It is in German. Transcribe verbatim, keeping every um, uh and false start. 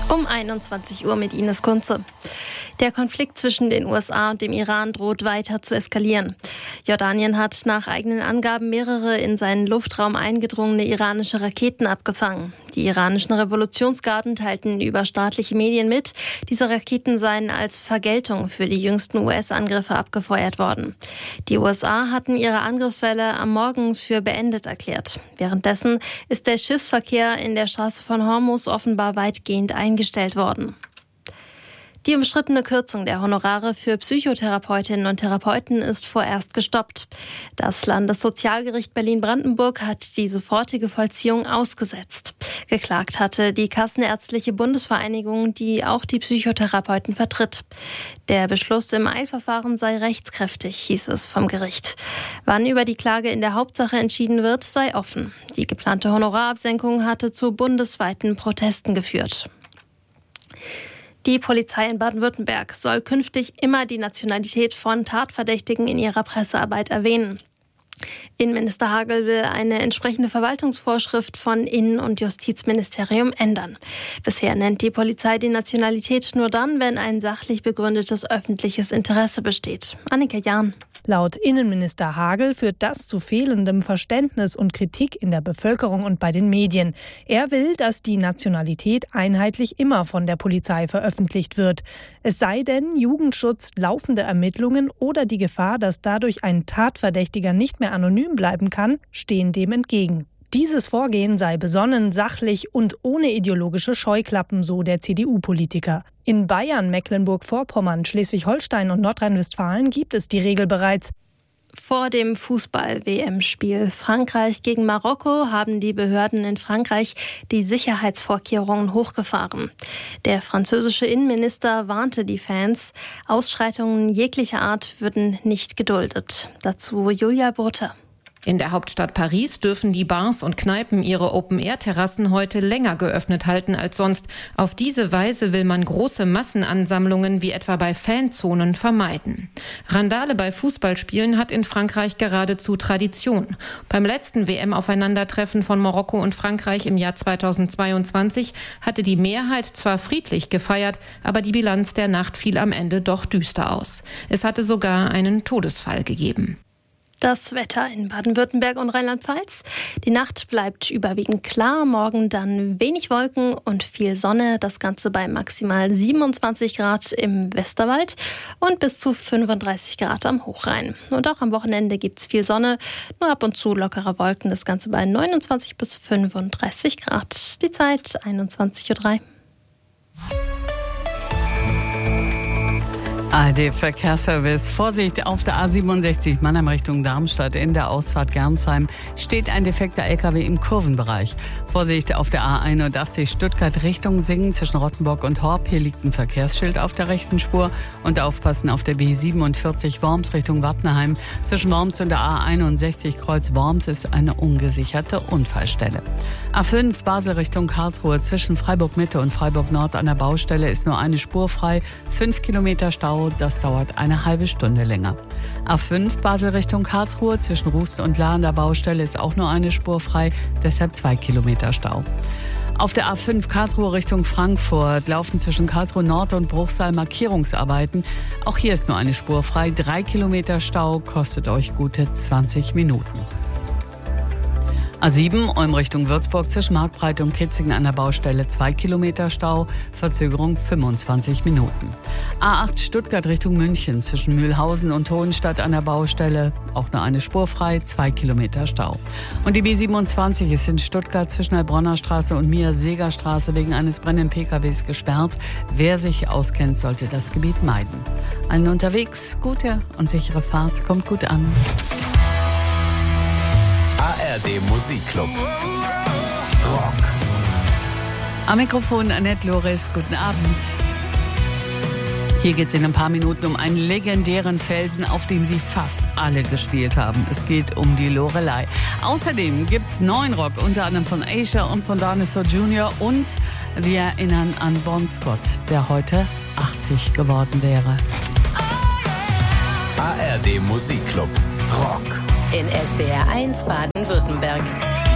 Um einundzwanzig Uhr mit Ines Kunze. Der Konflikt zwischen den U S A und dem Iran droht weiter zu eskalieren. Jordanien hat nach eigenen Angaben mehrere in seinen Luftraum eingedrungene iranische Raketen abgefangen. Die iranischen Revolutionsgarden teilten über staatliche Medien mit, diese Raketen seien als Vergeltung für die jüngsten U S-Angriffe abgefeuert worden. Die U S A hatten ihre Angriffswelle am Morgen für beendet erklärt. Währenddessen ist der Schiffsverkehr in der Straße von Hormuz offenbar weitgehend eingestellt worden. Die umstrittene Kürzung der Honorare für Psychotherapeutinnen und Therapeuten ist vorerst gestoppt. Das Landessozialgericht Berlin-Brandenburg hat die sofortige Vollziehung ausgesetzt. Geklagt hatte die Kassenärztliche Bundesvereinigung, die auch die Psychotherapeuten vertritt. Der Beschluss im Eilverfahren sei rechtskräftig, hieß es vom Gericht. Wann über die Klage in der Hauptsache entschieden wird, sei offen. Die geplante Honorarabsenkung hatte zu bundesweiten Protesten geführt. Die Polizei in Baden-Württemberg soll künftig immer die Nationalität von Tatverdächtigen in ihrer Pressearbeit erwähnen. Innenminister Hagel will eine entsprechende Verwaltungsvorschrift von Innen- und Justizministerium ändern. Bisher nennt die Polizei die Nationalität nur dann, wenn ein sachlich begründetes öffentliches Interesse besteht. Annika Jahn. Laut Innenminister Hagel führt das zu fehlendem Verständnis und Kritik in der Bevölkerung und bei den Medien. Er will, dass die Nationalität einheitlich immer von der Polizei veröffentlicht wird. Es sei denn, Jugendschutz, laufende Ermittlungen oder die Gefahr, dass dadurch ein Tatverdächtiger nicht mehr anonym bleiben kann, stehen dem entgegen. Dieses Vorgehen sei besonnen, sachlich und ohne ideologische Scheuklappen, so der C D U-Politiker. In Bayern, Mecklenburg-Vorpommern, Schleswig-Holstein und Nordrhein-Westfalen gibt es die Regel bereits. Vor dem Fußball-W M-Spiel Frankreich gegen Marokko haben die Behörden in Frankreich die Sicherheitsvorkehrungen hochgefahren. Der französische Innenminister warnte die Fans, Ausschreitungen jeglicher Art würden nicht geduldet. Dazu Julia Brutter. In der Hauptstadt Paris dürfen die Bars und Kneipen ihre Open-Air-Terrassen heute länger geöffnet halten als sonst. Auf diese Weise will man große Massenansammlungen wie etwa bei Fanzonen vermeiden. Randale bei Fußballspielen hat in Frankreich geradezu Tradition. Beim letzten W M-Aufeinandertreffen von Marokko und Frankreich im Jahr zweitausendzweiundzwanzig hatte die Mehrheit zwar friedlich gefeiert, aber die Bilanz der Nacht fiel am Ende doch düster aus. Es hatte sogar einen Todesfall gegeben. Das Wetter in Baden-Württemberg und Rheinland-Pfalz. Die Nacht bleibt überwiegend klar, morgen dann wenig Wolken und viel Sonne. Das Ganze bei maximal siebenundzwanzig Grad im Westerwald und bis zu fünfunddreißig Grad am Hochrhein. Und auch am Wochenende gibt es viel Sonne, nur ab und zu lockere Wolken. Das Ganze bei neunundzwanzig bis fünfunddreißig Grad. Die Zeit einundzwanzig Uhr drei. A R D-Verkehrsservice. Vorsicht auf der A siebenundsechzig Mannheim Richtung Darmstadt. In der Ausfahrt Gernsheim steht ein defekter L K W im Kurvenbereich. Vorsicht auf der A einundachtzig Stuttgart Richtung Singen zwischen Rottenburg und Horb. Hier liegt ein Verkehrsschild auf der rechten Spur. Und aufpassen auf der B siebenundvierzig Worms Richtung Wattenheim. Zwischen Worms und der A einundsechzig Kreuz Worms ist eine ungesicherte Unfallstelle. A fünf Basel Richtung Karlsruhe. Zwischen Freiburg Mitte und Freiburg Nord an der Baustelle ist nur eine Spur frei. Fünf Kilometer Stau. Das dauert eine halbe Stunde länger. A fünf Basel Richtung Karlsruhe. Zwischen Rust und Lahr an der Baustelle ist auch nur eine Spur frei. Deshalb zwei Kilometer Stau. Auf der A fünf Karlsruhe Richtung Frankfurt laufen zwischen Karlsruhe Nord und Bruchsal Markierungsarbeiten. Auch hier ist nur eine Spur frei. Drei Kilometer Stau kostet euch gute zwanzig Minuten. A sieben Ulm Richtung Würzburg zwischen Marktbreite und Kitzingen an der Baustelle zwei Kilometer Stau, Verzögerung fünfundzwanzig Minuten. A acht Stuttgart Richtung München zwischen Mühlhausen und Hohenstadt an der Baustelle, auch nur eine Spur frei, zwei Kilometer Stau. Und die B siebenundzwanzig ist in Stuttgart zwischen Heilbronner Straße und Mia-Seeger-Straße wegen eines brennenden P K Ws gesperrt. Wer sich auskennt, sollte das Gebiet meiden. Allen unterwegs, gute und sichere Fahrt, kommt gut an. A R D Musikclub. Rock. Am Mikrofon Annette Loris, guten Abend. Hier geht es in ein paar Minuten um einen legendären Felsen, auf dem sie fast alle gespielt haben. Es geht um die Loreley. Außerdem gibt's neuen Rock, unter anderem von Asia und von Dinosaur Junior Und wir erinnern an Bon Scott, der heute achtzig geworden wäre. A R D Musikclub. Rock. In S W R eins Baden-Württemberg.